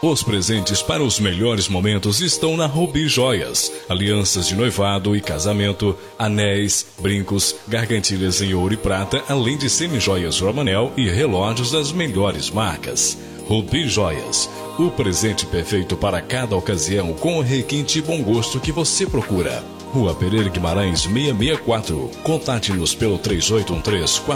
Os presentes para os melhores momentos estão na Rubi Joias. Alianças de noivado e casamento, anéis, brincos, gargantilhas em ouro e prata, além de semijoias Romanel e relógios das melhores marcas. Rubi Joias, o presente perfeito para cada ocasião com o requinte e bom gosto que você procura. Rua Pereira Guimarães 664. Contate-nos pelo 3813